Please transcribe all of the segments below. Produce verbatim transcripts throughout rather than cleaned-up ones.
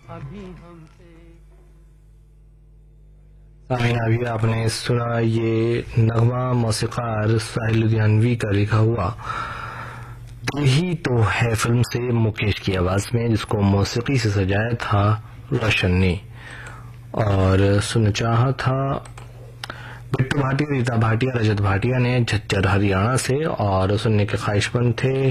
अभी हमसे। सामीन, अभी आपने सुना ये नगमा मौसीकार साहिल लुधियानवी का लिखा हुआ यही तो है फिल्म से मुकेश की आवाज में, जिसको मौसीकी से सजाया था रोशन ने और सुन चाहा था बिट्टू भाटिया, रीता भाटिया, रजत भाटिया ने झज्जर हरियाणा से। और सुनने के ख्वाहिशमंद थे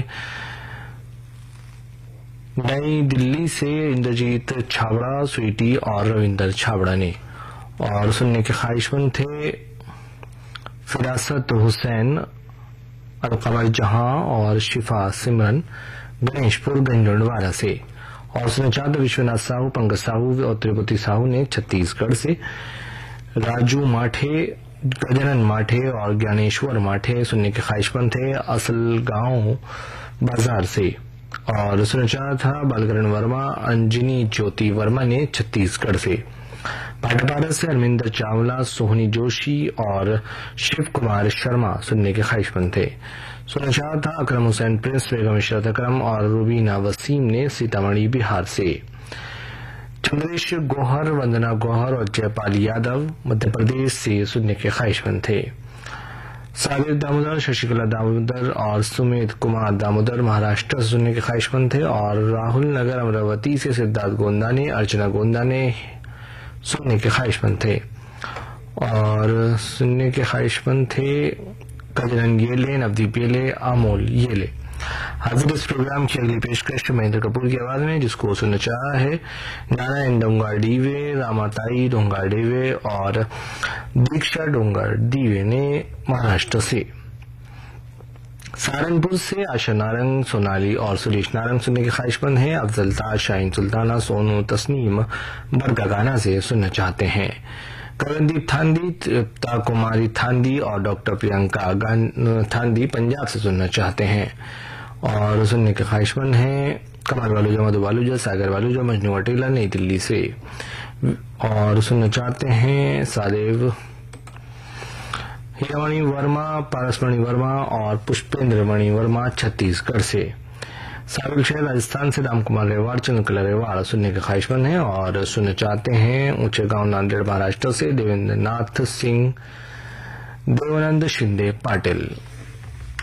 नई दिल्ली से इंद्रजीत छाबड़ा, स्वीटी और रविंदर छाबड़ा ने। और सुनने के ख्वाहिशमंद थे फिरासत हुसैन, अलकमर जहां और शिफा सिमरन गणेशपुर गंजोड़वाला से। और सुनना चाहते विश्वनाथ साहू, पंकज साहू और त्रिपुति साहू ने छत्तीसगढ़ से। राजू माठे, गजानन माठे और ज्ञानेश्वर माठे सुनने के ख्वाहिशमंद थे असल गांव बाजार से। और सुनना चाहा था बालकरण वर्मा, अंजनी ज्योति वर्मा ने छत्तीसगढ़ से। भाटापारा से अरविंदर चावला, सोहनी जोशी और शिव कुमार शर्मा सुनने के ख्वाहिशमंद थे। सुनना चाहा था अकरम हुसैन प्रिंस, बेगम इशरत अकरम और रुबीना वसीम ने सीतामढ़ी बिहार से। चंद्रेश गौहर, वंदना गौहर और जयपाल यादव मध्य प्रदेश से सुनने के ख्वाहिशमंद थे। साबिर दामोदर, शशिकला दामोदर और सुमित कुमार दामोदर महाराष्ट्र से सुनने के ख्वाहिशमंद थे। और राहुल नगर अमरावती से सिद्धार्थ गोंदा ने, अर्चना गोंदा ने सुनने के ख्वाहिशमंद थे। और सुनने के ख्वाहिशमंद थे कजरन येले, नवदीप येले, अमोल येले। हाजिर इस प्रोग्राम की अगली पेशकश महेंद्र कपूर की आवाज में, जिसको सुनना चाहा है नारायण डोंगर डीवे, रामाताई डोंगर डीवे और दीक्षा डोंगर डीवे ने महाराष्ट्र से। सहारनपुर से आशा नारंग, सोनाली और सुरेश नारंग सुनने के ख्वाहिशमंद हैं। अफजल ताज, शाहीन सुल्ताना, सोनू, तस्नीम बरगागाना से सुनना चाहते हैं। करणदीप थांदी, तृप्ता कुमारी थांदी और डॉक्टर प्रियंका थांदी पंजाब से सुनना चाहते हैं। और सुनने के ख्वाहिशमंद हैं कमल वालूजा, मधु वालूजा, सागर वालूजा, मजनू अटेला नई दिल्ली से। और सुनना चाहते हैं सादेव, हीरामणि वर्मा, पारसमणि वर्मा और पुष्पेंद्र मणि वर्मा छत्तीसगढ़ से। साबिक शहर राजस्थान से राम कुमार रेवाड़, चंद्रकला रेवाड़ सुनने के ख्वाहिशमंद हैं। और सुनना चाहते हैं ऊंचे गांव नांदेड़ महाराष्ट्र से देवेंद्र नाथ सिंह, देवानंद शिंदे पाटिल।